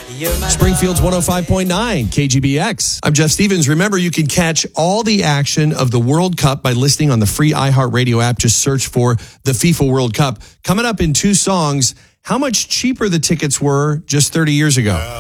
Springfield's 105.9 KGBX. I'm Jeff Stevens. Remember, you can catch all the action of the World Cup by listening on the free iHeartRadio app. Just search for the FIFA World Cup. Coming up in 2 songs, how much cheaper the tickets were just 30 years ago.